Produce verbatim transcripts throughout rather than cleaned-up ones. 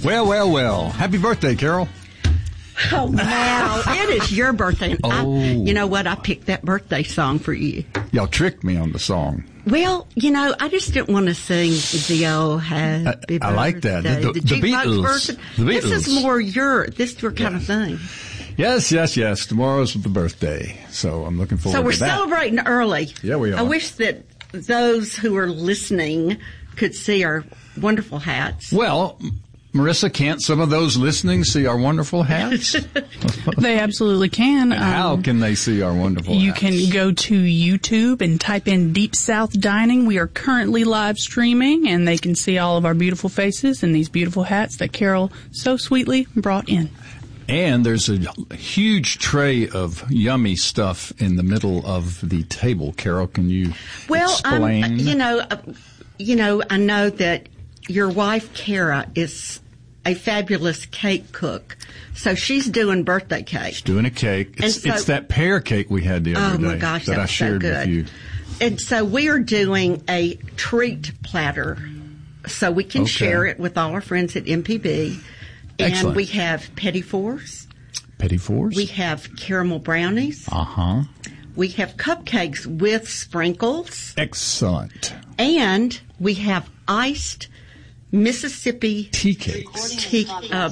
Well, well, well. Happy birthday, Carol. Oh, now it is your birthday. And Oh. I, you know what? I picked that birthday song for you. Y'all tricked me on the song. Well, you know, I just didn't want to sing the old happy birthday. I like that. The- the- the jukebox Beatles. version. The This Beatles. is more your, this is your kind of thing. Yes, yes, yes. Tomorrow's the birthday, so I'm looking forward So we're to that. celebrating early. Yeah, we are. I wish that those who are listening could see our wonderful hats. Well, Marissa, can't some of those listening see our wonderful hats? They absolutely can. And how Um, can they see our wonderful You hats? can go to YouTube and type in Deep South Dining. We are currently live streaming, and they can see all of our beautiful faces and these beautiful hats that Carol so sweetly brought in. And there's a huge tray of yummy stuff in the middle of the table. Carol, can you Well, explain? um, you know, uh, you know, I know that your wife Kara is a fabulous cake cook, so she's doing birthday cake. She's doing a cake. It's, And so- it's that pear cake we had the other Oh day my gosh, that that I was so shared with good. you. And so we are doing a treat platter, so we can Okay. share it with all our friends at M P B. And Excellent. we have petit fours. Petit fours? We have caramel brownies. Uh-huh. We have cupcakes with sprinkles. Excellent. And we have iced Mississippi Tea cakes. tea, uh,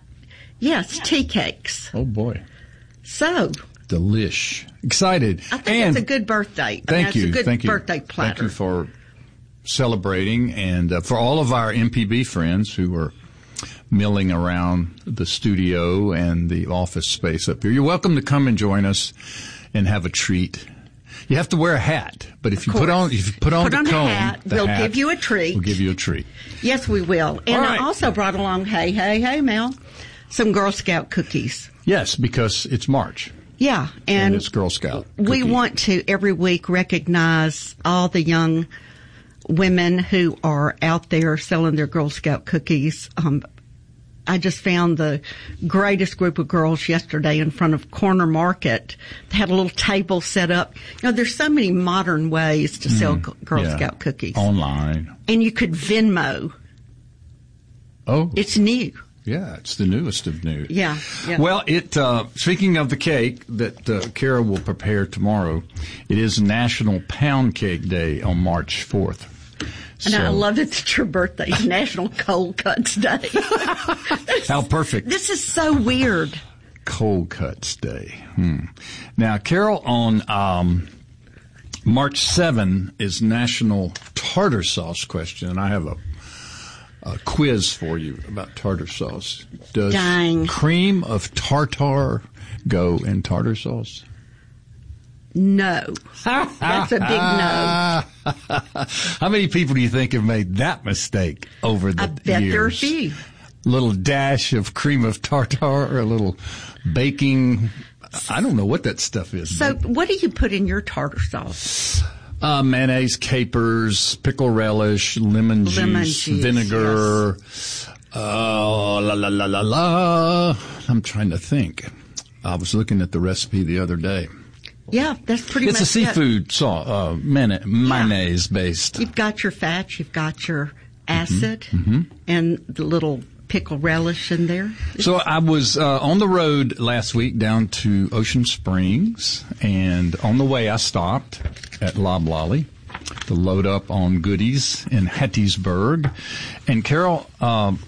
yes, tea cakes. Oh, boy. So Delish. Excited. I think and it's a good birthday. I mean, Thank it's you. a good Thank you. birthday platter. Thank you for celebrating, and uh, for all of our M P B friends who are milling around the studio and the office space up here. You're welcome to come and join us and have a treat. You have to wear a hat, but if you course. put on if you put on Put the on a comb, hat, the we'll hat, give you a treat. We'll give you a treat. Yes, we will. And All right. I also brought along, hey, hey, hey, Mel, some Girl Scout cookies. Yes, because it's March Yeah, and, and, it's Girl Scout. we cookie. want to every week recognize all the young women who are out there selling their Girl Scout cookies. Um, I just found the greatest group of girls yesterday in front of Corner Market. They had a little table set up. You know, there's so many modern ways to sell G- Girl Yeah. Scout cookies. Online. And you could Venmo. Oh, It's new. yeah, it's the newest of new. Yeah. yeah. Well, it. Uh, speaking of the cake that uh, Kara will prepare tomorrow, it is National Pound Cake Day on March fourth. and I So- love it that your birthday is National Cold Cuts Day. How perfect. This is so weird. Cold Cuts Day. Hmm. Now, Carol, on um, March seventh is National Tartar Sauce Question, and I have a, a quiz for you about tartar sauce. Does Dang. cream of tartar go in tartar sauce? No. That's a big no. How many people do you think have made that mistake over the I bet there are a years? few. Little dash of cream of tartar or a little baking. I don't know what that stuff is. So what do you put in your tartar sauce? Uh, mayonnaise, capers, pickle relish, lemon juice, Lemon juice, vinegar. Uh, la la la la la. I'm trying to think. I was looking at the recipe the other day. Yeah, that's pretty It's much a seafood sauce, uh, mayonnaise, mayonnaise based. it. You've got your fat, you've got your Mm-hmm. acid, and the little pickle relish in there. So I was uh, on the road last week down to Ocean Springs, and on the way I stopped at Loblolly to load up on goodies in Hattiesburg. And Carol, um,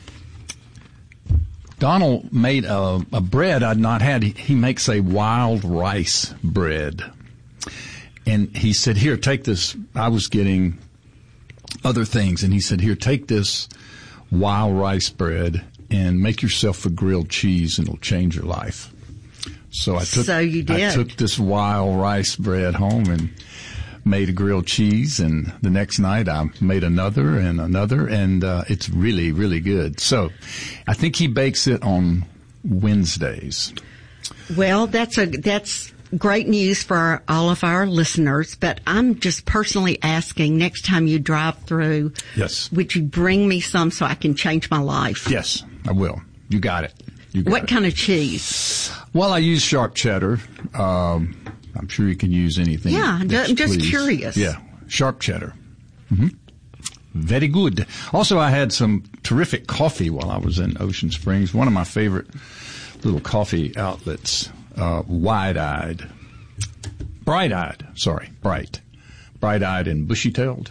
Donald made a, a bread I'd not had. He, he makes a wild rice bread. And he said, here, take this. I was getting other things. And he said, here, take this wild rice bread and make yourself a grilled cheese and it'll change your life. So I took, So you did. I took this wild rice bread home and made a grilled cheese, and the next night I made another and another, and uh, it's really, really good. So I think he bakes it on Wednesdays. Well, that's a that's great news for our, all of our listeners. But I'm just personally asking, next time you drive through, Yes. would you bring me some so I can change my life? Yes, I will. You got it. You got What it. kind of cheese? Well, I use sharp cheddar. Um, I'm sure you can use anything. Yeah, that I'm you just please. curious. Yeah, sharp cheddar. hmm Very good. Also, I had some terrific coffee while I was in Ocean Springs. One of my favorite little coffee outlets, uh, Wide-Eyed. Bright-Eyed, sorry, Bright. Bright-Eyed and bushy-tailed.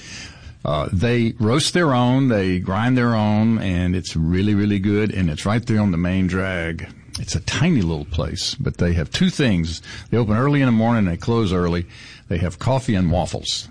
Uh, they roast their own, they grind their own, and it's really, really good, and it's right there on the main drag. It's a tiny little place, but they have two things. They open early in the morning and they close early. They have coffee and waffles.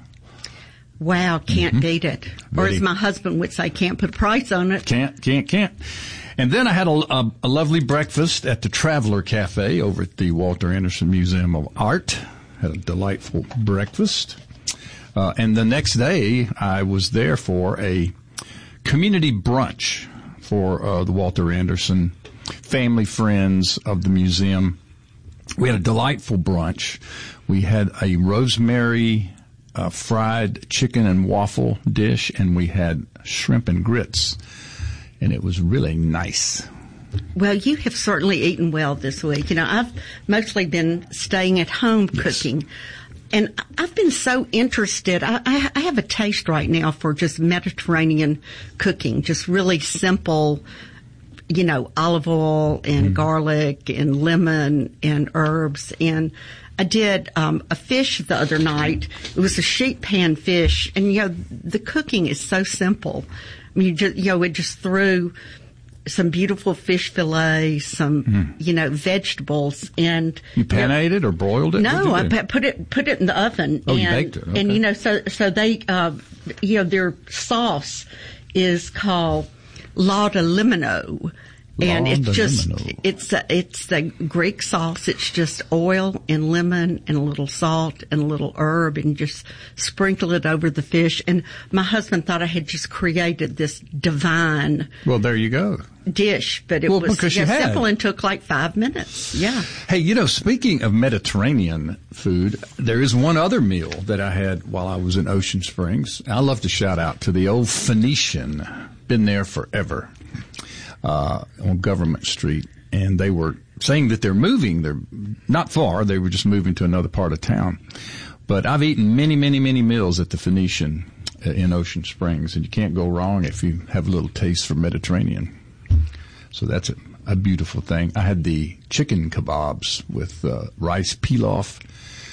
Wow, can't Mm-hmm. beat it. Or Ready. as my husband would say, can't put a price on it. Can't, can't, can't. And then I had a, a, a lovely breakfast at the Traveler Cafe over at the Walter Anderson Museum of Art. Had a delightful breakfast. Uh, and the next day, I was there for a community brunch for uh, the Walter Anderson family friends of the museum. We had a delightful brunch. We had a rosemary uh, fried chicken and waffle dish, and we had shrimp and grits. And it was really nice. Well, you have certainly eaten well this week. You know, I've mostly been staying at home cooking. And I've been so interested. I, I, I have a taste right now for just Mediterranean cooking, just really simple, you know, olive oil and mm. garlic and lemon and herbs. And I did um, a fish the other night. It was a sheet pan fish. And, you know, the cooking is so simple. I mean, you, just, you know, it just threw some beautiful fish fillet, some, mm. you know, vegetables, and you panaed it or broiled it? No, I put it put it in the oven. Oh, and, you baked it. Okay. And you know, so so they, uh, you know, their sauce is called Lauda Limino. And it's just, it's a, it's the Greek sauce. It's just oil and lemon and a little salt and a little herb, and just sprinkle it over the fish. And my husband thought I had just created this divine. Well, there you go. Dish, but it well, was because yeah, you had. simple and took like five minutes. Yeah. Hey, you know, speaking of Mediterranean food, there is one other meal that I had while I was in Ocean Springs. I love to shout out to the old Phoenician. Been there forever. Uh, on Government Street, and they were saying that they're moving. They're not far. They were just moving to another part of town. But I've eaten many, many, many meals at the Phoenician uh, in Ocean Springs, and you can't go wrong if you have a little taste for Mediterranean. So that's a, a beautiful thing. I had the chicken kebabs with uh, rice pilaf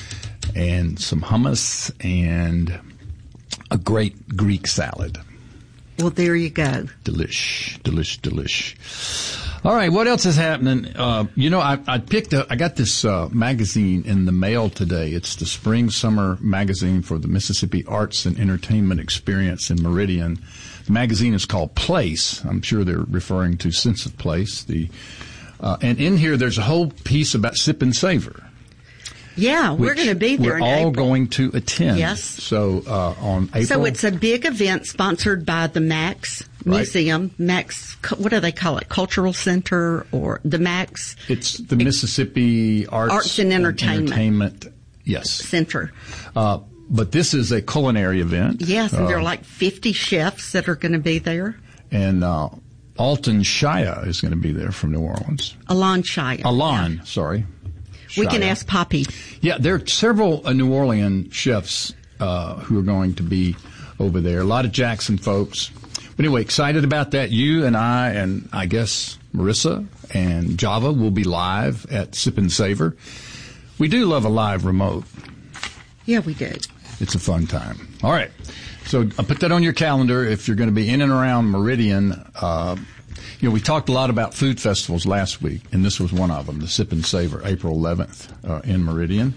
and some hummus and a great Greek salad. Well, there you go. Delish, delish, delish. All right, what else is happening? Uh, you know, I, I picked up, I got this uh, magazine in the mail today. It's the Spring Summer magazine for the Mississippi Arts and Entertainment Experience in Meridian. The magazine is called Place. I'm sure they're referring to Sense of Place. The uh, and in here, there's a whole piece about Sip and Savor. Yeah, we're going to be there We're in all April. going to attend. Yes. So uh, on April. So it's a big event sponsored by the Max Museum. Right. Max, what do they call it? Cultural Center or the Max? It's the Mississippi Arts, Arts and Entertainment. Entertainment yes. Center. Uh, but this is a culinary event. Yes, and uh, there are like fifty chefs that are going to be there. And uh, Alton Shia is going to be there from New Orleans. Alon Shia. Alon, yeah. sorry. We Shia. can ask Poppy. Yeah, there are several uh, New Orleans chefs uh, who are going to be over there. A lot of Jackson folks. But anyway, excited about that. You and I and I guess Marissa and Java will be live at Sip and Savor. We do love a live remote. Yeah, we do. It's a fun time. All right. So I'll put that on your calendar if you're going to be in and around Meridian. Uh, you know, we talked a lot about food festivals last week, and this was one of them, the Sip and Savor, April eleventh uh, in Meridian.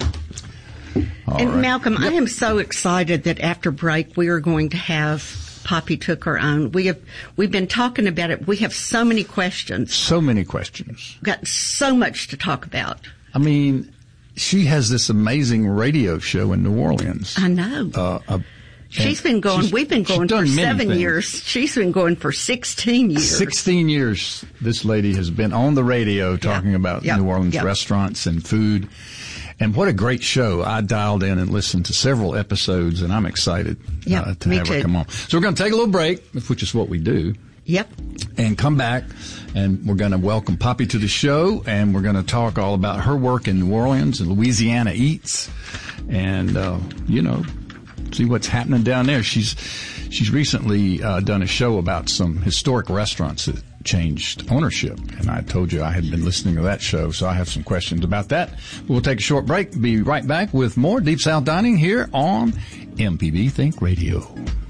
All and right. Malcolm, Yep. I am so excited that after break we are going to have Poppy Took Her Own. We have, we've been talking about it. We have so many questions. So many questions. We've got so much to talk about. I mean, she has this amazing radio show in New Orleans. I know. Uh, uh, She's been going, she's- we've been she's going for done many seven things. years. She's been going for sixteen years. sixteen years this lady has been on the radio talking Yep. about Yep. New Orleans Yep. restaurants and food. And what a great show. I dialed in and listened to several episodes, and I'm excited Yep, uh, to me have her too. come on. So we're going to take a little break, which is what we do, Yep. and come back, and we're going to welcome Poppy to the show, and we're going to talk all about her work in New Orleans and Louisiana Eats, and, uh, you know, see what's happening down there. She's she's recently uh, done a show about some historic restaurants that changed ownership, and I told you I had been listening to that show, so I have some questions about that. We'll take a short break. Be right back with more Deep South Dining here on M P B Think Radio.